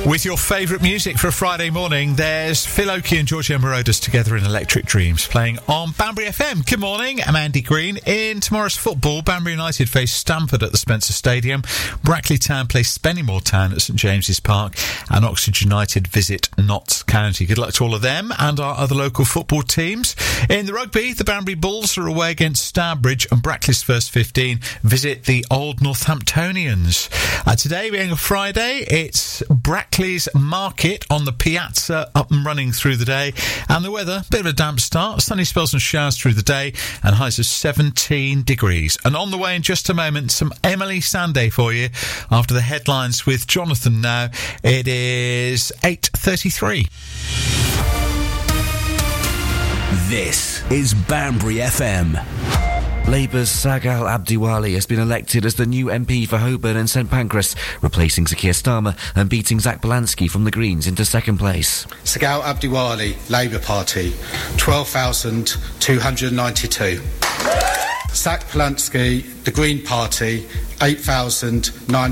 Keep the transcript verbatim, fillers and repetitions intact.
With your favourite music for a Friday morning, there's Phil Oakey and George Moroder together in Electric Dreams, playing on Banbury F M. Good morning, I'm Andy Green. In tomorrow's football, Banbury United face Stamford at the Spencer Stadium, Brackley Town play Spennymoor Town at St James's Park, and Oxford United visit Notts County. Good luck to all of them and our other local football teams. In the rugby, the Banbury Bulls are away against Stourbridge, and Brackley's first fifteen visit the Old Northamptonians. Uh, today, being a Friday, it's Brackley's Market on the Piazza up and running through the day, and the weather, bit of a damp start, sunny spells and showers through the day, and highs of seventeen degrees. And on the way in just a moment, some Emily Sandé for you after the headlines with Jonathan now. It is eight thirty-three. This is Banbury F M. Labour's Sagal Abdiwali has been elected as the new M P for Holborn and St Pancras, replacing Zakir Starmer and beating Zach Balansky from the Greens into second place. Sagal Abdiwali, Labour Party, twelve thousand two hundred ninety-two. Zach Balansky, the Green Party, eight thousand nine hundred